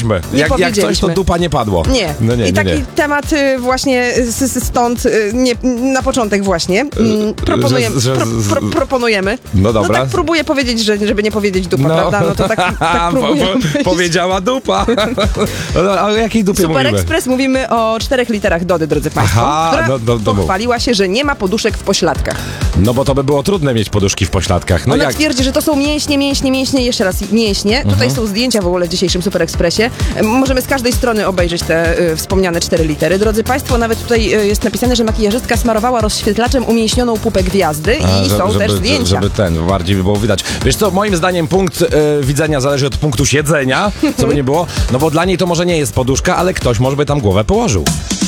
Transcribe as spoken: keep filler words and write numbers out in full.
powiedzieliśmy. Nie jak, powiedzieliśmy. jak coś, to dupa nie padło. Nie. No nie I nie, taki nie. temat y, właśnie s- s- stąd y, nie, na początek właśnie mm, proponujemy. że- pro, z- pro, proponujemy. No dobra. No tak próbuję powiedzieć, że, żeby nie powiedzieć dupa, prawda? No to tak, tak próbuję. Po- po- powiedziała dupa. No, a o jakiej dupie Super mówimy? Express mówimy o czterech literach Dody, drodzy Państwo, Aha, która no, no, no. pochwaliła się, że nie ma poduszek w pośladkach. No bo to by było trudne mieć poduszki w pośladkach. No Ona jak? twierdzi, że to są mięśnie, mięśnie, mięśnie, jeszcze raz mięśnie. Mhm. Tutaj są zdjęcia w ogóle w dzisiejszym Super Expressie. E, Możemy z każdej strony obejrzeć te y, wspomniane cztery litery. Drodzy Państwo, nawet tutaj y, jest napisane, że makijażystka smarowała rozświetlaczem umięśnioną pupę gwiazdy i A, są też zdjęcia. Żeby ten, bardziej by było widać. Wiesz co, moim zdaniem punkt e, widzenia zależy od punktu siedzenia, co by nie było. No bo dla niej to może nie jest poduszka, ale ktoś może by tam głowę położył.